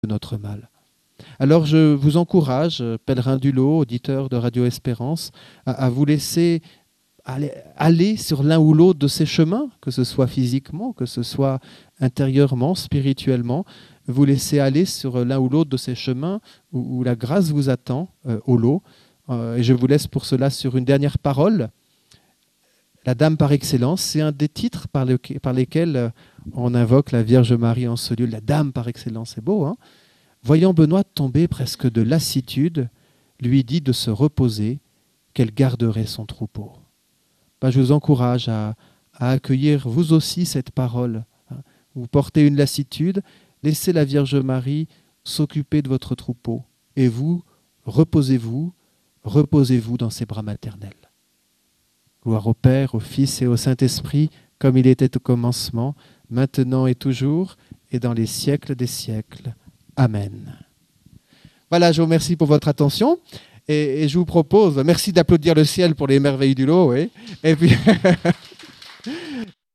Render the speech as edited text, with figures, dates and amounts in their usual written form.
notre mal. Alors je vous encourage, pèlerins du lot, auditeurs de Radio Espérance, à vous laisser aller sur l'un ou l'autre de ces chemins, que ce soit physiquement, que ce soit intérieurement, spirituellement, vous laisser aller sur l'un ou l'autre de ces chemins où la grâce vous attend au lot. Et je vous laisse pour cela sur une dernière parole. La Dame par excellence, c'est un des titres par lesquels on invoque la Vierge Marie en ce lieu. La Dame par excellence, c'est beau, hein? Voyant Benoît tomber presque de lassitude, lui dit de se reposer, qu'elle garderait son troupeau. Je vous encourage à accueillir vous aussi cette parole. Vous portez une lassitude, laissez la Vierge Marie s'occuper de votre troupeau. Et vous, reposez-vous dans ses bras maternels. Gloire au Père, au Fils et au Saint-Esprit, comme il était au commencement, maintenant et toujours, et dans les siècles des siècles. Amen. Voilà, je vous remercie pour votre attention. Et je vous propose, merci d'applaudir le ciel pour les merveilles du lot. Oui. Et puis